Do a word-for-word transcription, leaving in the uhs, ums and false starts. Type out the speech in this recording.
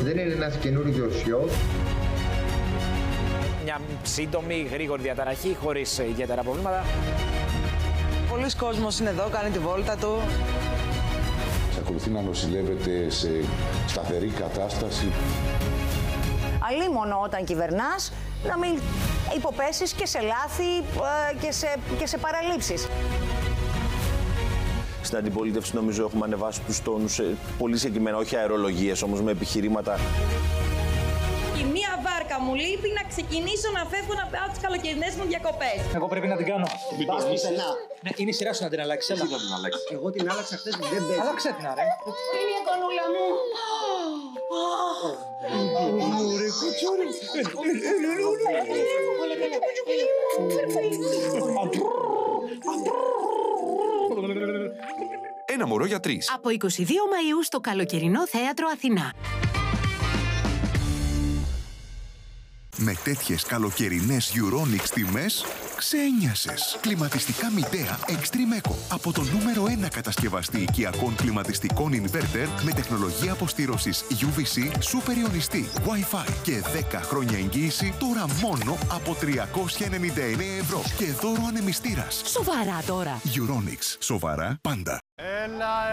δεν είναι ένας καινούριος ιός. Μια σύντομη, γρήγορη διαταραχή, χωρίς ιδιαίτερα προβλήματα. Πολλοί κόσμος είναι εδώ, κάνει τη βόλτα του. Εξακολουθεί να νοσηλεύεται σε σταθερή κατάσταση. Αλίμονο όταν κυβερνάς, να μην υποπέσεις και σε λάθη και σε, και σε παραλήψεις. Στην αντιπολίτευση νομίζω έχουμε ανεβάσει τους τόνους πολύ συγκεκριμένα, όχι αερολογίες όμως, με επιχειρήματα. Η μία βάρκα μου λείπει να ξεκινήσω να φεύγω να πάω τις καλοκαιρινές μου διακοπές. Εγώ πρέπει να την κάνω. Πας πουθενά. Ναι, είναι η σειρά σου να την αλλάξεις. Εσύ θα την αλλάξεις. Εγώ την άλλαξα χθες, δεν πέφτει. Άλλαξε την, άρε. Είναι η κονούλα μου. Ωραία, κουτσούρι. Ένα μωρό για τρεις. Από είκοσι δύο Μαΐου στο Καλοκαιρινό Θέατρο Αθηνά. Με τέτοιες καλοκαιρινές Euronics τιμές, ξένιασες. Κλιματιστικά Midea Extreme Eco. Από το νούμερο ένα κατασκευαστή οικιακών κλιματιστικών inverter με τεχνολογία αποστήρωσης γιου βι σι, super ιονιστή, Wi-Fi και δέκα χρόνια εγγύηση, τώρα μόνο από τριακόσια ενενήντα εννέα ευρώ. Και δώρο ανεμιστήρας. Σοβαρά τώρα. Euronics. Σοβαρά πάντα. Έλα,